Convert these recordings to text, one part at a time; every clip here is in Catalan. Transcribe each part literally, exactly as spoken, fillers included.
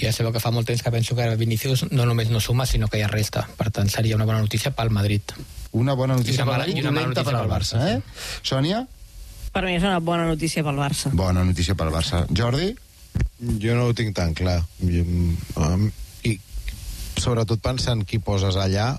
Jo ja sabeu que fa molt temps que penso que Vinícius no només no suma, sinó que ja resta. Per tant, seria una bona notícia pel Madrid. Una bona notícia pel mala, Madrid i una dolenta per al Barça, eh? Sònia? Per mi és una bona notícia pel Barça. Bona notícia pel Barça. Jordi? Jo no ho tinc tan clar. Jo, um, I sobretot pensant qui poses allà,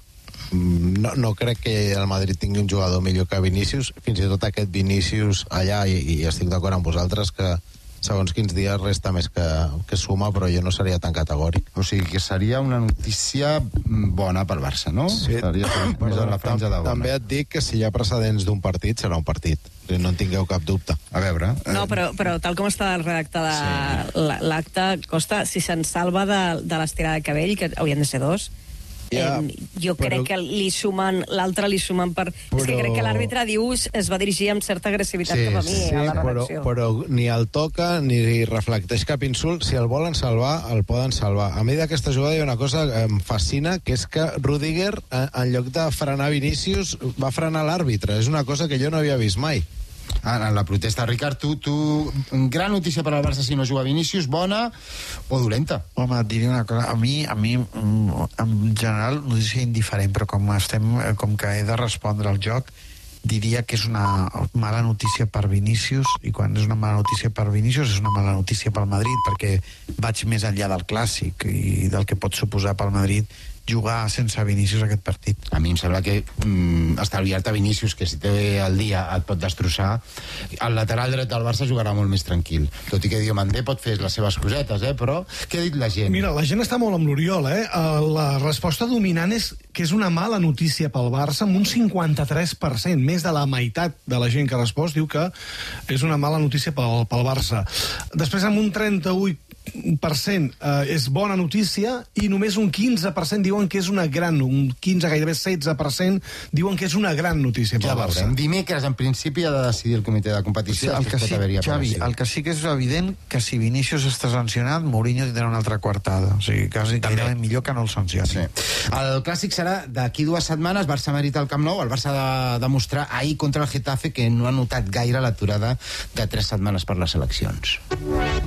no, no crec que el Madrid tingui un jugador millor que Vinícius, fins i tot aquest Vinícius allà, i, i estic d'acord amb vosaltres que segons quins dies resta més que, que suma, però jo no seria tan categòric. O sigui que seria una notícia bona pel Barça, no? Sí, Estaria més a la franja de bona. També et dic que si hi ha precedents d'un partit, serà un partit. No en tingueu cap dubte. A veure... No, però, però tal com està redactada sí. l'acte, Costa, si se'n salva de, de l'estirada de cabell, que haurien de ser dos, Ja, eh, jo però, crec que li sumen, l'altre li sumen per... Però... És que crec que l'àrbitre diu es va dirigir amb certa agressivitat Sí, cap a mi, sí, a la però, redacció. però ni el toca ni reflecteix cap insult. Si el volen salvar, el poden salvar. A mi d'aquesta jugada hi ha una cosa que em fascina, que és que Rüdiger, en lloc de frenar Vinícius, va frenar l'àrbitre. És una cosa que jo no havia vist mai. Ah, en la protesta, Ricard, tu, tu... Gran notícia per al Barça si no juga Vinícius, bona o dolenta? Home, et diré una cosa. A mi, a mi en general, notícia indiferent, però com, estem, com que he de respondre al joc, diria que és una mala notícia per Vinícius, i quan és una mala notícia per Vinícius és una mala notícia pel Madrid, perquè vaig més enllà del clàssic i del que pot suposar pel Madrid jugar sense Vinícius aquest partit. A mi em sembla que mm, estalviar-te Vinícius, que si té el dia et pot destrossar, el lateral dret del Barça jugarà molt més tranquil. Tot i que Diomandé pot fer les seves cosetes, eh? Però què ha dit la gent? Mira, la gent està molt amb l'Oriol, eh? La resposta dominant és que és una mala notícia pel Barça, amb un cinquanta-tres per cent, més de la meitat de la gent que ha respost diu que és una mala notícia pel, pel Barça. Després, amb un trenta-vuit per cent eh, és bona notícia, i només un quinze per cent diuen que és una gran, un quinze, gairebé setze per cent diuen que és una gran notícia pel Ja Barça. veurem. Dimecres, en principi, ha de decidir el comitè de competició. El que, sí, Xavi, el que sí que és evident que si Vinícius està sancionat, Mourinho tindrà una altra coartada. O sigui, quasi gairebé millor que no el sancioni. Sí. El clàssic serà d'aquí dues setmanes, Barça-Madrid al Camp Nou. El Barça ha de demostrar ahir contra el Getafe que no ha notat gaire l'aturada de tres setmanes per les eleccions.